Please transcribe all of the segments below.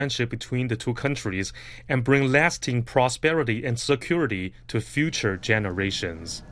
friendship between the two countries and bring lasting prosperity and security to future generations.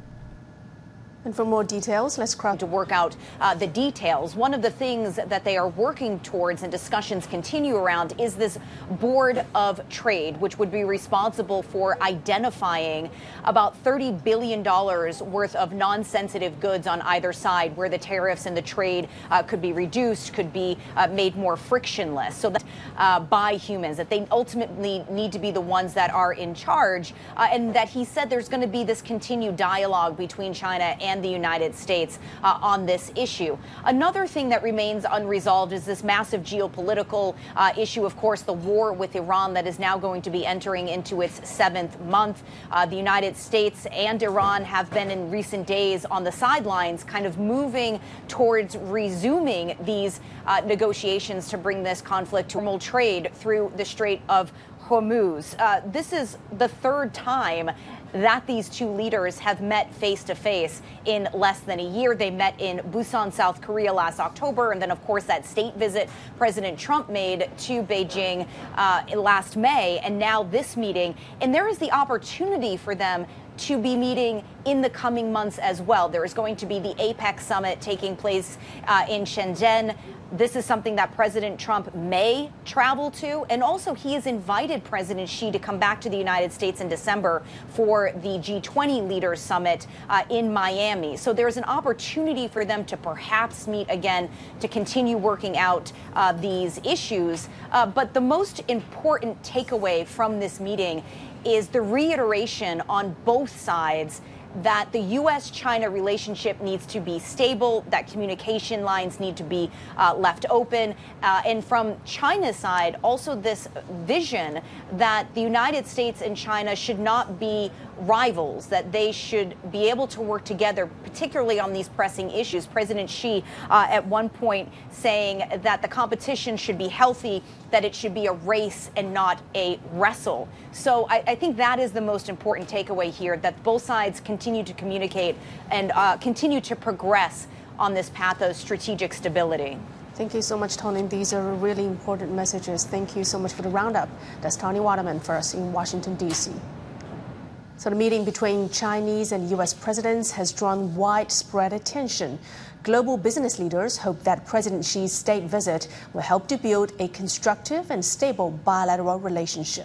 And for more details, let's to work out the details. One of the things that they are working towards and discussions continue around is this board of trade, which would be responsible for identifying about $30 billion worth of non-sensitive goods on either side, where the tariffs and the trade could be reduced, could be made more frictionless, so that by humans, that they ultimately need to be the ones that are in charge, and that he said there's going to be this continued dialogue between China and the United States on this issue. Another thing that remains unresolved is this massive geopolitical issue, of course, the war with Iran that is now going to be entering into its 7th month. The United States and Iran have been in recent days on the sidelines, kind of moving towards resuming these negotiations to bring this conflict to normal trade through the Strait of Hormuz. This is the third time that these two leaders have met face-to-face in less than a year. They met in Busan, South Korea last October, and then, of course, that state visit President Trump made to Beijing last May, and now this meeting. And there is the opportunity for them to be meeting in the coming months as well. There is going to be the APEC summit taking place in Shenzhen. This is something that President Trump may travel to. And also, he has invited President Xi to come back to the United States in December for the G20 Leaders Summit in Miami. So there's an opportunity for them to perhaps meet again to continue working out these issues. But the most important takeaway from this meeting is the reiteration on both sides that the U.S.-China relationship needs to be stable, that communication lines need to be left open. And from China's side, also this vision that the United States and China should not be rivals, that they should be able to work together, particularly on these pressing issues. President Xi at one point saying that the competition should be healthy, that it should be a race and not a wrestle. So I think that is the most important takeaway here, that both sides continue to communicate and continue to progress on this path of strategic stability. Thank you so much, Tony. These are really important messages. Thank you so much for the roundup. That's Tony Waterman for us in Washington, D.C. So the meeting between Chinese and U.S. presidents has drawn widespread attention. Global business leaders hope that President Xi's state visit will help to build a constructive and stable bilateral relationship.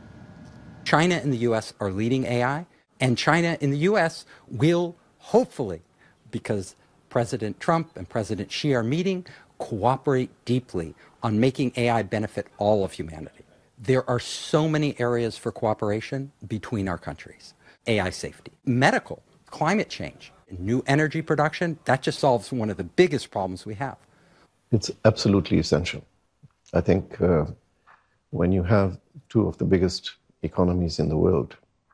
China and the U.S. are leading AI, and China and the U.S. will hopefully, because President Trump and President Xi are meeting, cooperate deeply on making AI benefit all of humanity. There are so many areas for cooperation between our countries. AI safety, medical, climate change, new energy production, that just solves one of the biggest problems we have. It's absolutely essential. I think when you have two of the biggest economies in the world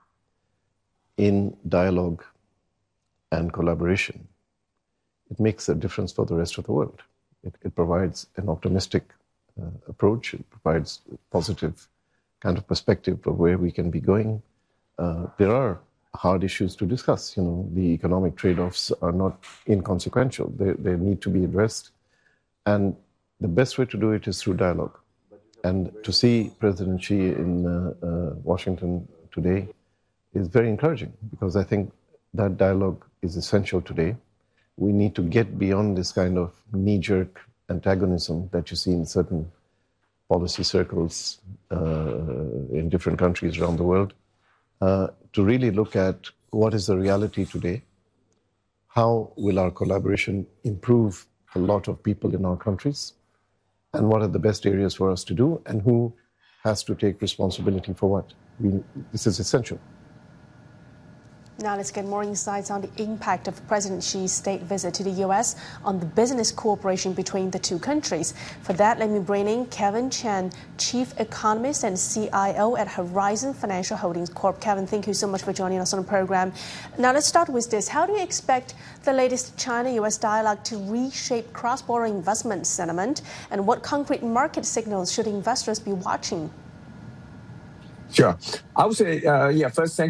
in dialogue and collaboration, it makes a difference for the rest of the world. It provides an optimistic approach. It provides a positive kind of perspective of where we can be going. There are hard issues to discuss. You know, the economic trade-offs are not inconsequential. They need to be addressed. And the best way to do it is through dialogue. And to see President Xi in Washington today is very encouraging, because I think that dialogue is essential today. We need to get beyond this kind of knee-jerk antagonism that you see in certain policy circles in different countries around the world, to really look at what is the reality today, how will our collaboration improve a lot of people in our countries, and what are the best areas for us to do, and who has to take responsibility for what. This is essential. Now let's get more insights on the impact of President Xi's state visit to the U.S. on the business cooperation between the two countries. For that, let me bring in Kevin Chen, Chief Economist and CIO at Horizon Financial Holdings Corp. Kevin, thank you so much for joining us on the program. Now let's start with this. How do you expect the latest China-U.S. dialogue to reshape cross-border investment sentiment, and what concrete market signals should investors be watching? Sure. I would say, first, thank